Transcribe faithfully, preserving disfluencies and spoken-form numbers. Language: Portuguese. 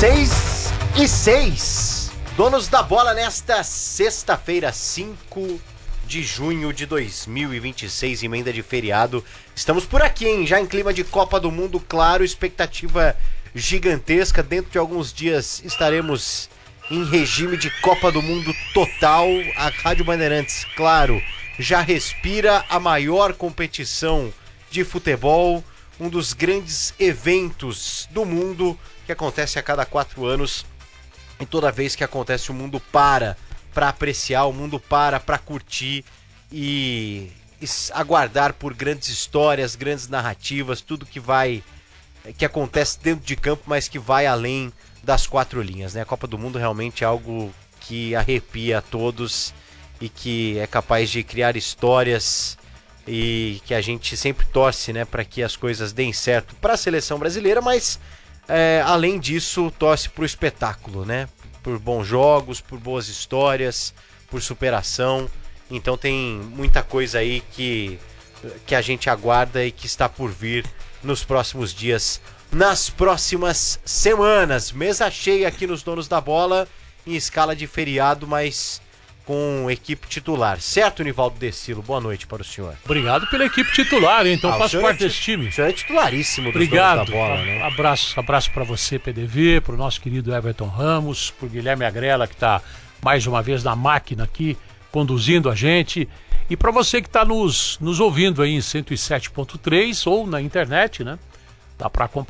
seis e seis. Donos da bola nesta sexta-feira, cinco de junho de dois mil e vinte e seis, emenda de feriado. Estamos por aqui, hein? Já em clima de Copa do Mundo, claro, expectativa gigantesca. Dentro de alguns dias estaremos em regime de Copa do Mundo total. A Rádio Bandeirantes, claro, já respira a maior competição de futebol, um dos grandes eventos do mundo que acontece a cada quatro anos. E toda vez que acontece, o mundo para para apreciar, o mundo para para curtir e, e aguardar por grandes histórias, grandes narrativas, tudo que vai, que acontece dentro de campo, mas que vai além das quatro linhas, né? A Copa do Mundo realmente é algo que arrepia a todos e que é capaz de criar histórias e que a gente sempre torce, né, para que as coisas deem certo para a seleção brasileira, mas é, além disso, torce para o espetáculo, né? Por bons jogos, por boas histórias, por superação. Então tem muita coisa aí que, que a gente aguarda e que está por vir nos próximos dias, nas próximas semanas. Mesa cheia aqui nos Donos da Bola, em escala de feriado, mas com equipe titular. Certo, Nivaldo Decilo? Boa noite para o senhor. Obrigado pela equipe titular, hein? Então ah, faço parte é, desse time. O senhor é titularíssimo dos Obrigado. Donos da Bola, né? Abraço, abraço para você, P D V, para o nosso querido Everton Ramos, para o Guilherme Agrela, que está mais uma vez na máquina aqui, conduzindo a gente. E para você que está nos, nos ouvindo aí em cento e sete ponto três ou na internet, né? Dá para acompanhar